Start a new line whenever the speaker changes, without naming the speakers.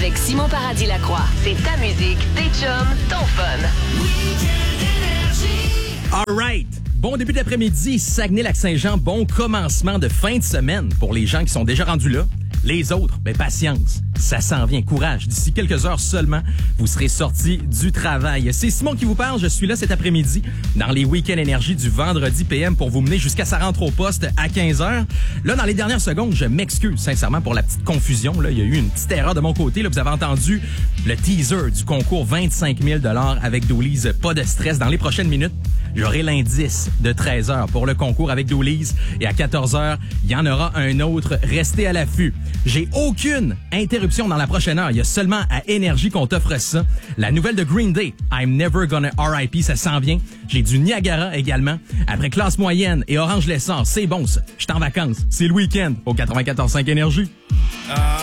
avec Simon Paradis-Lacroix. C'est ta musique, tes chums, ton fun.
All right. Bon début d'après-midi, Saguenay-Lac-Saint-Jean. Bon commencement de fin de semaine pour les gens qui sont déjà rendus là. Les autres, patience, ça s'en vient. Courage, d'ici quelques heures seulement, vous serez sortis du travail. C'est Simon qui vous parle, je suis là cet après-midi dans les Week-ends Énergie du vendredi PM pour vous mener jusqu'à sa rentre au poste à 15h. Là, dans les dernières secondes, je m'excuse sincèrement pour la petite confusion. Là, il y a eu une petite erreur de mon côté. Là, vous avez entendu le teaser du concours 25 000 $ avec Dooley's. Pas de stress, dans les prochaines minutes, j'aurai l'indice de 13h pour le concours avec Dooley's. Et à 14h, il y en aura un autre. Restez à l'affût. J'ai aucune interruption dans la prochaine heure. Il y a seulement à Énergie qu'on t'offre ça. La nouvelle de Green Day, I'm Never Gonna R.I.P., ça s'en vient. J'ai du Niagara également. Après Classe Moyenne et Orange L'Essence, c'est bon ça. Je suis en vacances. C'est le week-end au 94.5 Énergie.